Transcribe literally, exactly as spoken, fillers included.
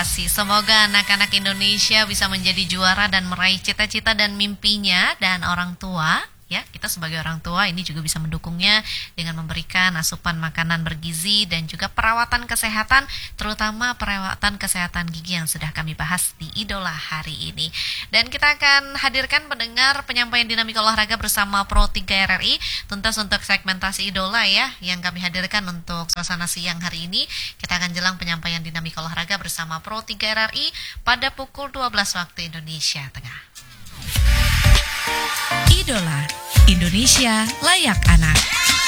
prestasi. Semoga anak-anak Indonesia bisa menjadi juara dan meraih cita-cita dan mimpinya. Dan orang tua, ya, kita sebagai orang tua ini juga bisa mendukungnya dengan memberikan asupan makanan bergizi dan juga perawatan kesehatan, terutama perawatan kesehatan gigi yang sudah kami bahas di Idola hari ini. Dan kita akan hadirkan pendengar penyampaian dinamika olahraga bersama Pro tiga R R I, tuntas untuk segmentasi Idola ya, yang kami hadirkan untuk suasana siang hari ini. Kita akan jelang penyampaian dinamika olahraga bersama Pro tiga R R I pada pukul dua belas waktu Indonesia Tengah. Idola Indonesia Layak Anak.